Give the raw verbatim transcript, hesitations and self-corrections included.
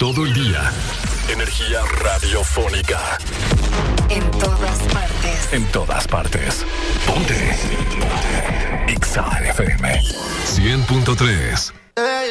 todo el día. Energía radiofónica. En todas partes. En todas partes. Ponte. Ponte. X A F M. cien punto tres.